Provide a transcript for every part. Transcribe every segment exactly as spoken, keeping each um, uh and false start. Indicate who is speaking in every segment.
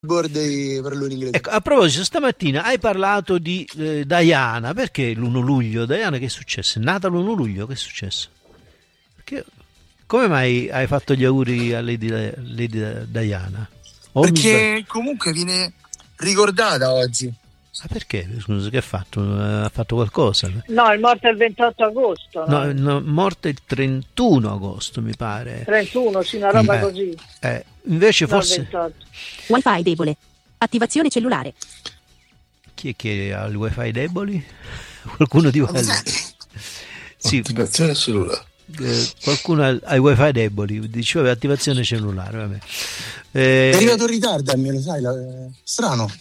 Speaker 1: Bordi per lui in inglese.
Speaker 2: Ecco, a proposito, stamattina hai parlato di eh, Diana, perché l'primo luglio? Diana, che è successo? È nata l'primo luglio, che è successo? Perché, come mai hai fatto gli auguri a Lady, Lady Diana? O
Speaker 1: perché comunque viene ricordata oggi.
Speaker 2: Ma perché? Scusa, che ha fatto? Ha fatto qualcosa?
Speaker 3: No, è morta il ventotto agosto. No,
Speaker 2: no, no morta il trentuno agosto, mi pare.
Speaker 3: trentuno, sì, una roba
Speaker 2: eh,
Speaker 3: così.
Speaker 2: Eh, invece
Speaker 3: no,
Speaker 2: forse...
Speaker 3: ventotto.
Speaker 4: Wi-Fi debole. Attivazione cellulare.
Speaker 2: Chi è che ha il wifi deboli? Qualcuno di voi?
Speaker 5: Sì. Attivazione cellulare.
Speaker 2: Eh, qualcuno ha i wifi deboli, diceva attivazione cellulare. Vabbè. Eh,
Speaker 1: è arrivato in ritardo almeno, sai, la... strano.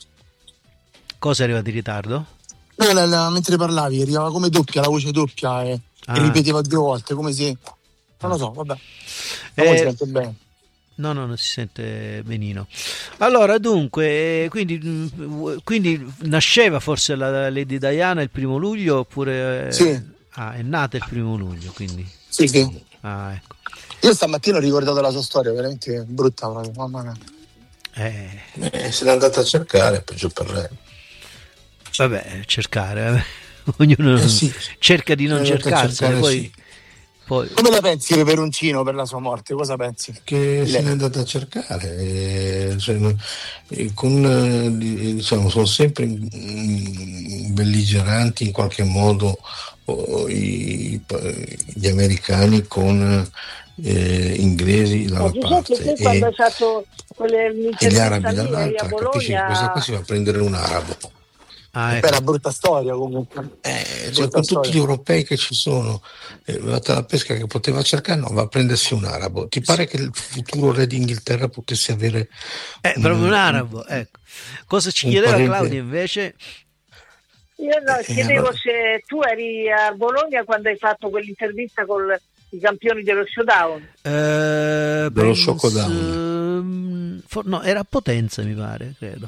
Speaker 2: Cosa è arrivato in ritardo?
Speaker 1: No, la, la, mentre parlavi arrivava come doppia, la voce doppia e, ah. e ripeteva due volte, come se... non lo so, vabbè. La
Speaker 2: eh,
Speaker 1: voce sente bene.
Speaker 2: No, no, non si sente benino. Allora, dunque, quindi, quindi nasceva forse la Lady Diana il primo luglio oppure...
Speaker 1: Sì.
Speaker 2: Ah, è nata il primo luglio, quindi...
Speaker 1: Sì, sì.
Speaker 2: Ah, ecco.
Speaker 1: Io stamattina ho ricordato la sua storia, veramente brutta proprio, mamma mia.
Speaker 5: Eh. Eh, se l'è andata a cercare, peggio per lei.
Speaker 2: Vabbè, cercare, vabbè. Ognuno
Speaker 5: eh sì.
Speaker 2: cerca di non
Speaker 5: eh,
Speaker 2: cercarsene, poi...
Speaker 5: Sì.
Speaker 2: Poi...
Speaker 1: Come la pensi Peperoncino per la sua morte? Cosa pensi?
Speaker 5: Che Lei. se n'è andata a cercare, eh, cioè, eh, con, eh, diciamo, sono sempre mm, belligeranti in qualche modo oh, i, gli americani con eh, inglesi da una
Speaker 3: eh,
Speaker 5: parte
Speaker 3: che
Speaker 5: e,
Speaker 3: quando hai fatto quelle
Speaker 5: e gli arabi dall'altra, capisci che questa qua si va a prendere un arabo.
Speaker 1: Ah, ecco. È una brutta storia comunque.
Speaker 5: Eh, cioè, con tutti gli europei che ci sono, eh, la pesca che poteva cercare, no, va a prendersi un arabo. Ti pare che il futuro re d'Inghilterra potesse avere
Speaker 2: eh, un, proprio un arabo? Un, ecco. Cosa ci chiedeva parente... Claudia invece?
Speaker 3: Io no, chiedevo eh, se tu eri a Bologna quando hai fatto quell'intervista con i campioni dello showdown.
Speaker 2: Eh,
Speaker 5: dello showdown.
Speaker 2: For, no, era a Potenza, mi pare, credo.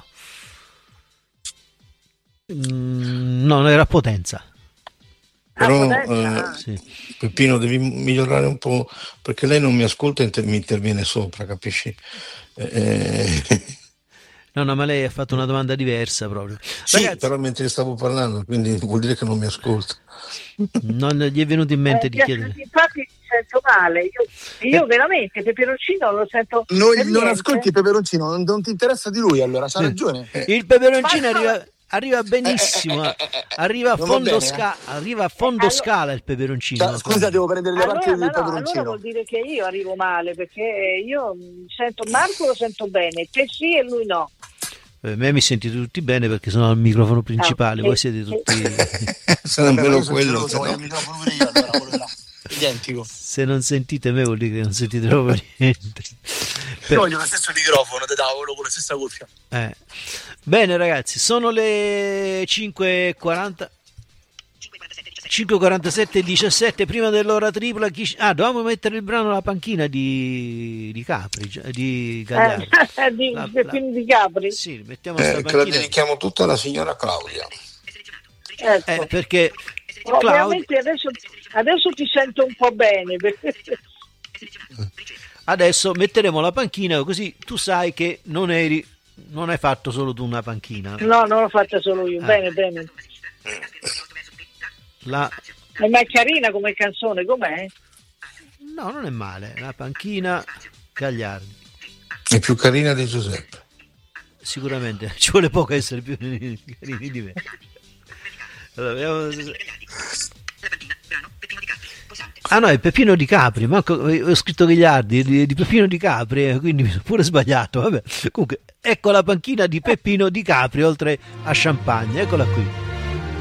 Speaker 2: Mm, no, era a Potenza.
Speaker 5: Però
Speaker 3: ah, Potenza?
Speaker 5: Eh, sì. Peppino, devi migliorare un po', perché lei non mi ascolta e mi interviene sopra, capisci? Eh...
Speaker 2: No, no, ma lei ha fatto una domanda diversa proprio.
Speaker 5: Sì, ragazzi, però mentre stavo parlando, quindi vuol dire che non mi ascolta.
Speaker 2: Non gli è venuto in mente
Speaker 3: eh,
Speaker 2: di chiedere.
Speaker 3: Infatti mi sento male, io, io eh. veramente Peperoncino lo sento.
Speaker 1: Non, non ascolti Peperoncino, non, non ti interessa di lui, allora c'ha ragione.
Speaker 2: Eh. Il Peperoncino arriva... Arriva benissimo, eh, eh, eh, eh, arriva, a fondo bene, sca- eh. arriva a fondo allora, scala il Peperoncino.
Speaker 1: Da, scusa, devo prendere le
Speaker 3: allora,
Speaker 1: parti del
Speaker 3: no,
Speaker 1: Peperoncino.
Speaker 3: Allora vuol dire che io arrivo male, perché io sento Marco lo sento bene, te sì e lui no.
Speaker 2: A me mi sentite tutti bene perché sono al microfono principale, ah, voi siete tutti...
Speaker 5: Sarà meno quello.
Speaker 1: So, no. microfono io, allora, identico.
Speaker 2: Se non sentite me vuol dire che non sentite proprio niente.
Speaker 1: Per... voglio lo stesso microfono da tavolo con la stessa cuffia.
Speaker 2: Eh. Bene ragazzi, sono le cinque e quaranta cinque e quarantasette e diciassette prima dell'ora tripla. Chi... Ah, dovevamo mettere il brano alla panchina di, di Capri, di Gagliardi.
Speaker 3: Eh, di, la, la... di Capri.
Speaker 2: Sì, mettiamo
Speaker 5: eh,
Speaker 2: sta panchina.
Speaker 5: Che la dedichiamo tutta alla signora Claudia.
Speaker 3: Ecco.
Speaker 2: Eh, perché
Speaker 3: oh, Claudia... adesso, adesso ti sento un po' bene. Perché...
Speaker 2: Adesso metteremo la panchina così tu sai che non eri... Non hai fatto solo tu una panchina?
Speaker 3: No, non l'ho fatta solo io. Ah. Bene, bene.
Speaker 2: La...
Speaker 3: È mai carina come canzone, com'è?
Speaker 2: No, non è male. La panchina Gagliardi.
Speaker 5: È più carina di Giuseppe.
Speaker 2: Sicuramente. Ci vuole poco essere più carini di me. Allora, vediamo... Ah no, è Peppino Di Capri, ma ho scritto Gagliardi di, di Peppino Di Capri, quindi mi sono pure sbagliato. Vabbè. Comunque, ecco la panchina di Peppino Di Capri oltre a Champagne, eccola qui.